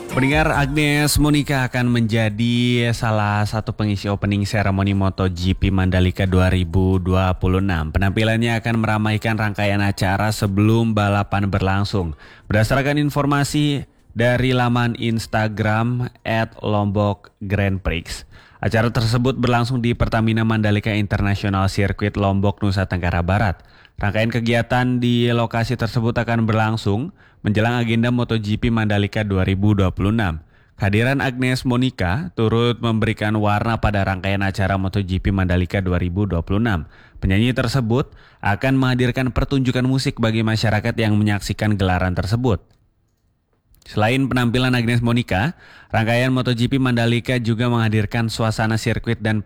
Pendengar, Agnes Monica akan menjadi salah satu pengisi opening seremoni MotoGP Mandalika 2026. Penampilannya akan meramaikan rangkaian acara sebelum balapan berlangsung. Berdasarkan informasi dari laman Instagram @lombok_grand_prix, acara tersebut berlangsung di Pertamina Mandalika International Circuit Lombok, Nusa Tenggara Barat. Rangkaian kegiatan di lokasi tersebut akan berlangsung menjelang agenda MotoGP Mandalika 2026. Kehadiran Agnes Monica turut memberikan warna pada rangkaian acara MotoGP Mandalika 2026. Penyanyi tersebut akan menghadirkan pertunjukan musik bagi masyarakat yang menyaksikan gelaran tersebut. Selain penampilan Agnes Monica, rangkaian MotoGP Mandalika juga menghadirkan suasana sirkuit dan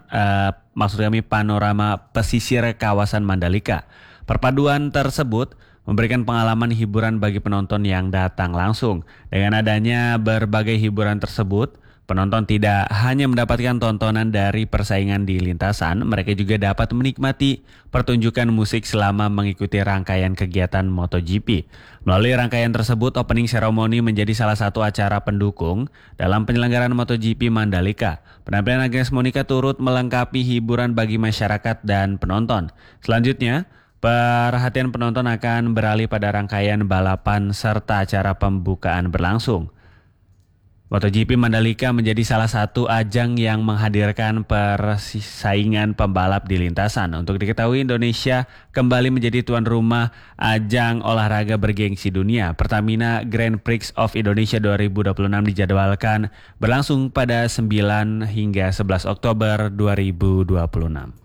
panorama pesisir kawasan Mandalika. Perpaduan tersebut memberikan pengalaman hiburan bagi penonton yang datang langsung. Dengan adanya berbagai hiburan tersebut, penonton tidak hanya mendapatkan tontonan dari persaingan di lintasan, mereka juga dapat menikmati pertunjukan musik selama mengikuti rangkaian kegiatan MotoGP. Melalui rangkaian tersebut, opening ceremony menjadi salah satu acara pendukung dalam penyelenggaraan MotoGP Mandalika. Penampilan Agnes Monica turut melengkapi hiburan bagi masyarakat dan penonton. Selanjutnya, perhatian penonton akan beralih pada rangkaian balapan serta acara pembukaan berlangsung. MotoGP Mandalika menjadi salah satu ajang yang menghadirkan persaingan pembalap di lintasan. Untuk diketahui, Indonesia kembali menjadi tuan rumah ajang olahraga bergengsi dunia. Pertamina Grand Prix of Indonesia 2026 dijadwalkan berlangsung pada 9 hingga 11 Oktober 2026.